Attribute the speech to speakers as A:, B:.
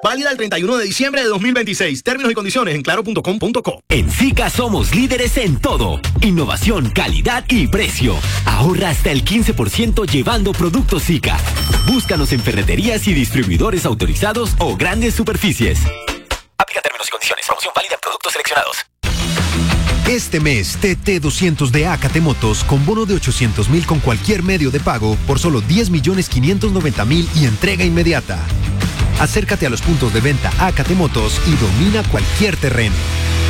A: Válida el 31 de diciembre de 2026. Términos y condiciones en claro.com.co.
B: En SICA somos líderes en todo. Innovación, calidad y precio. Ahorra hasta el 15% llevando productos SICA. Búscanos en ferreterías y distribuidores autorizados o grandes superficies. Aplica términos y condiciones. Promoción válida en productos seleccionados.
C: Este mes, TT200 de Acate Motos con bono de 800.000 con cualquier medio de pago por solo 10.590.000 y entrega inmediata. Acércate a los puntos de venta Acate Motos y domina cualquier terreno.